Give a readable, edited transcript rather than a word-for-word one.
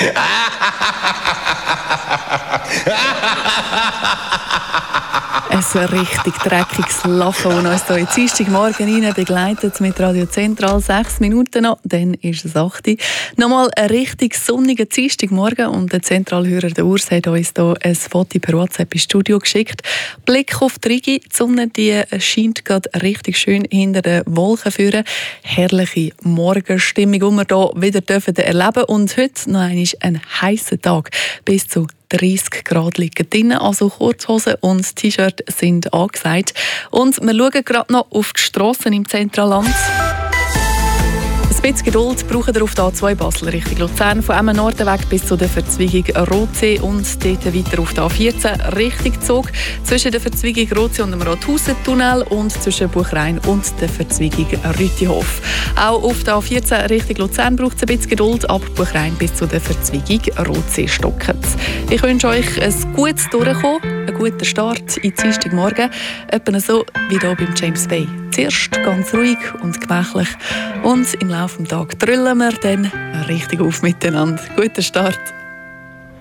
Ein richtig dreckiges Lachen, das uns hier in Dienstagmorgen rein begleitet mit Radio Zentral. 6 Minuten noch, dann ist es 8 Uhr. Nochmal ein richtig sonniger Dienstagmorgen und der Zentralhörer der Urs hat uns hier ein Foto per WhatsApp ins Studio geschickt. Blick auf die Rigi, die Sonne die scheint gerade richtig schön hinter den Wolken führen. Herrliche Morgenstimmung, die wir hier wieder erleben dürfen. Und heute noch einmal ein heißer Tag, bis zu 30 Grad liegen drinnen, also Kurzhosen und T-Shirt sind angesagt. Und wir schauen gerade noch auf die Strassen im Zentralland. Ein bisschen Geduld brauchen wir auf der A2 Basel Richtung Luzern, von einem Norden bis zu der Verzweigung Rotsee und dort weiter auf der A14 Richtung Zug, zwischen der Verzweigung Rotsee und dem Rothausen-Tunnel und zwischen Buchrein und der Verzweigung Rütihof. Auch auf der A14 Richtung Luzern braucht es ein bisschen Geduld, ab Buchrein bis zu der Verzweigung Rotsee stocken. Ich wünsche euch ein gutes Durchkommen, einen guten Start in Dienstagmorgen, etwa so wie hier beim James Bay. Zuerst ganz ruhig und gemächlich und im Laufe des Tages drüllen wir dann richtig auf miteinander. Guten Start!